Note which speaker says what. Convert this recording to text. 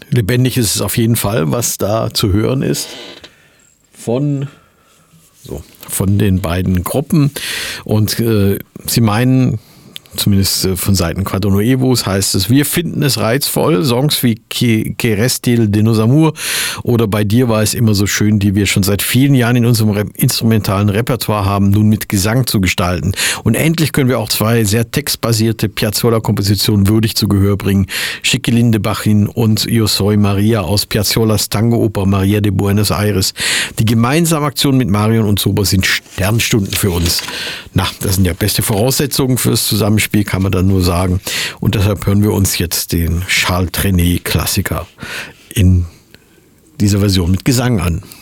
Speaker 1: lebendig ist es auf jeden Fall, was da zu hören ist von den beiden Gruppen. Und sie meinen, zumindest von Seiten Quadro Nuevos heißt es, wir finden es reizvoll, Songs wie Que Restil de nos Amours oder Bei dir war es immer so schön, die wir schon seit vielen Jahren in unserem instrumentalen Repertoire haben, nun mit Gesang zu gestalten. Und endlich können wir auch zwei sehr textbasierte Piazzolla-Kompositionen würdig zu Gehör bringen. Chiquilinde Bachin und Yo Soy Maria aus Piazzolas Tango-Oper Maria de Buenos Aires. Die gemeinsame Aktion mit Marion und Sober sind Sternstunden für uns. Na, das sind ja beste Voraussetzungen fürs Zusammenspiel, kann man dann nur sagen. Und deshalb hören wir uns jetzt den Charles Trenet-Klassiker in dieser Version mit Gesang an.